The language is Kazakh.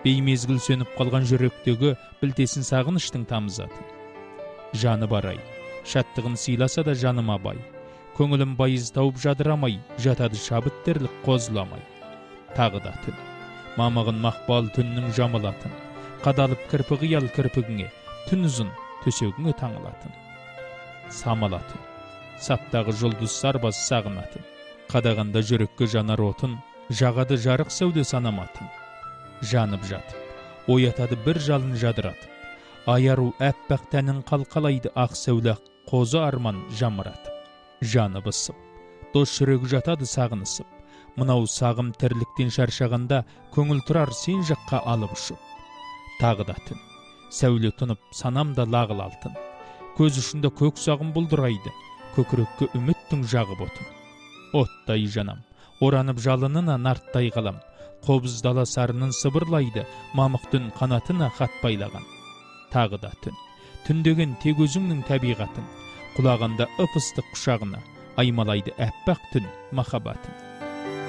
беймезгіл сөніп қалған жүректегі білтесін сағыныштың тамызатын. Жаны барай, шаттығын сыйласа да жаным абай, көңілім байыз тауып жадырамай, жатады шабыт дерлік қозыламай. Тағы да түн, мамығын мақпал түннің жамылатын, қадалып кірпі қиял кірпігіңе, түн ұзын төсегіңе таңылатын. Самала түн, саптағы жұлдыз сарбаз сағынатын, қадағанда жүрекке жанар отын, жағады жарық сәуде санаматын. Жанып жатып, оятады бір жалын жадыратып, аяру әппақ тәнін қалқалайды ақ сәуле қозы арман жамыратып. Жаны бысып, дос жүрегі жатады сағынысып, мынау сағым тірліктен шаршағанда көңіл тұрар сен жаққа алып ұшып. Тағы да түн, сәуле тұнып санамда лағыл алтын, көз ұшында көк сағым бұлдырайды, көкірекке үміттің жағып отын. Оттай жанам, оранып жалынына нарттай қалам, қобыз дала сарының сыбырлайды, мамық түн қанатына хат байлаған. Тағы да түн, түндеген тек өзіңнің табиғатын, құлағанда ып-ыстық құшағына, аймалайды әппақ түн махаббатын.